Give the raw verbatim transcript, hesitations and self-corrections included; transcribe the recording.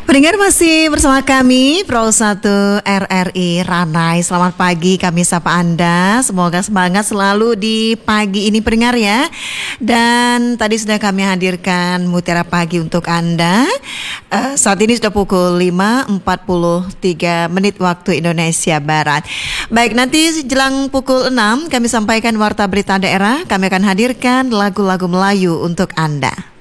Pendengar masih bersama kami Pro satu R R I Ranai. Selamat pagi, kami sapa Anda. Semoga semangat selalu di pagi ini pendengar ya. Dan tadi sudah kami hadirkan Mutiara Pagi untuk Anda. uh, Saat ini sudah pukul lima empat puluh tiga menit waktu Indonesia Barat. Baik, nanti jelang pukul enam kami sampaikan Warta Berita Daerah. Kami akan hadirkan lagu-lagu Melayu untuk Anda.